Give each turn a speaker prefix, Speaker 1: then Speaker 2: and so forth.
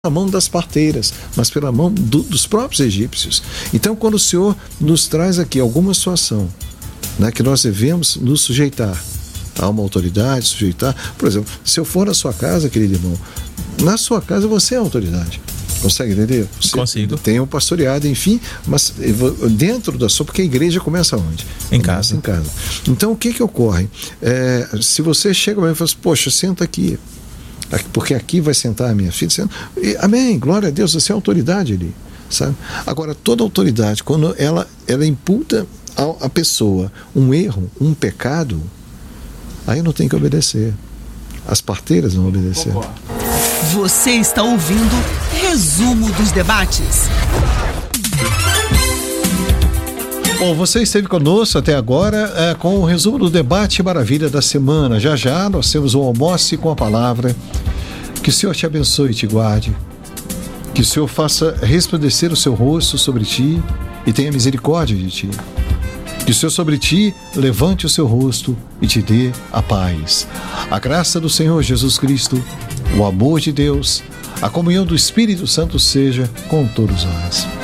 Speaker 1: mão das parteiras, mas pela mão dos próprios egípcios. Então, quando o Senhor nos traz aqui alguma situação, né, que nós devemos nos sujeitar a uma autoridade, sujeitar, por exemplo, se eu for na sua casa, querido irmão, na sua casa você é a autoridade. Consegue entender? Você
Speaker 2: Consigo.
Speaker 1: tem um pastoreado, enfim, mas dentro da sua, porque a igreja começa onde?
Speaker 2: Começa
Speaker 1: em casa. Então, o que ocorre? Se você chega e fala assim, poxa, senta aqui, porque aqui vai sentar a minha filha, amém, glória a Deus, você é autoridade ali, sabe? Agora, toda autoridade, quando ela imputa à pessoa um erro, um pecado, aí não tem que obedecer. As parteiras não obedeceram.
Speaker 3: Você está ouvindo Resumo dos Debates.
Speaker 1: Bom, você esteve conosco até agora com o resumo do debate maravilha da semana. Já já nós temos um almoço com a palavra. Que o Senhor te abençoe e te guarde. Que o Senhor faça resplandecer o seu rosto sobre ti e tenha misericórdia de ti. Que o Senhor sobre ti levante o seu rosto e te dê a paz. A graça do Senhor Jesus Cristo, o amor de Deus, a comunhão do Espírito Santo seja com todos nós.